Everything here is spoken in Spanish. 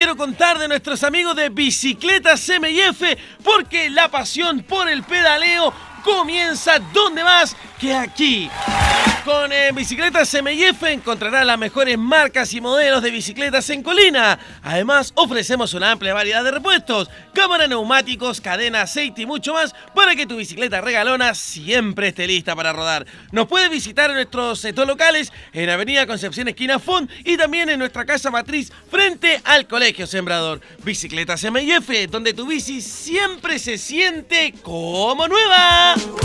quiero contar de nuestros amigos de Bicicletas M&F, porque la pasión por el pedaleo comienza donde más que aquí. Con Bicicletas M&F encontrarás las mejores marcas y modelos de bicicletas en colina. Además, ofrecemos una amplia variedad de repuestos, cámara, neumáticos, cadena, aceite y mucho más para que tu bicicleta regalona siempre esté lista para rodar. Nos puedes visitar en nuestros dos locales, en Avenida Concepción esquina Font y también en nuestra casa matriz frente al Colegio Sembrador. Bicicletas M&F, donde tu bici siempre se siente como nueva.